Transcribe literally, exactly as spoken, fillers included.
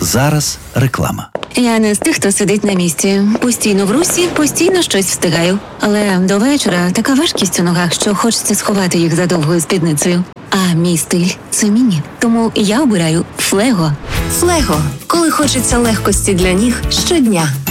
Зараз реклама. Я не з тих, хто сидить на місці. Постійно в русі, постійно щось встигаю. Але до вечора така важкість у ногах, що хочеться сховати їх за довгою спідницею. А мій стиль – це міні. Тому я обираю Флего. Флего. Коли хочеться легкості для ніг щодня.